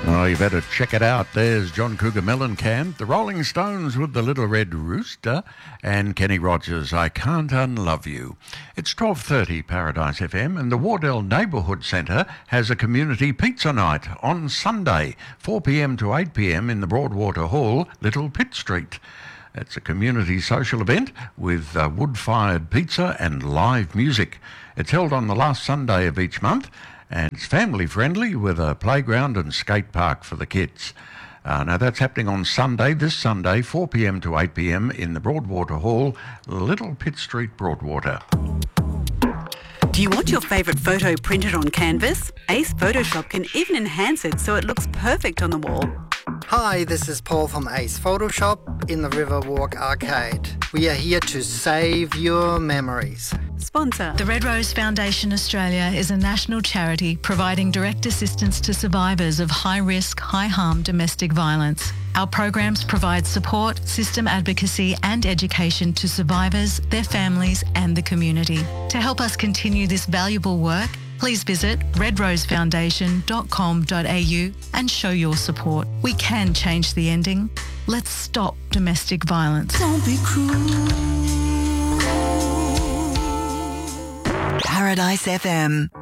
Oh, you better check it out. There's John Cougar Mellencamp, the Rolling Stones with the Little Red Rooster, and Kenny Rogers, I Can't Unlove You. It's 12:30 Paradise FM, and the Wardell Neighbourhood Centre has a community pizza night on Sunday, 4 p.m. to 8 p.m. in the Broadwater Hall, Little Pitt Street. It's a community social event with wood-fired pizza and live music. It's held on the last Sunday of each month, and it's family-friendly with a playground and skate park for the kids. Now, that's happening on Sunday, this Sunday, 4 p.m. to 8 p.m. in the Broadwater Hall, Little Pitt Street, Broadwater. Do you want your favourite photo printed on canvas? Ace Photoshop can even enhance it so it looks perfect on the wall. Hi, this is Paul from Ace Photoshop in the Riverwalk Arcade. We are here to save your memories. Sponsor. The Red Rose Foundation Australia is a national charity providing direct assistance to survivors of high-risk, high-harm domestic violence. Our programs provide support, system advocacy and education to survivors, their families and the community. To help us continue this valuable work, please visit redrosefoundation.com.au and show your support. We can change the ending. Let's stop domestic violence. Don't be cruel. Paradise FM.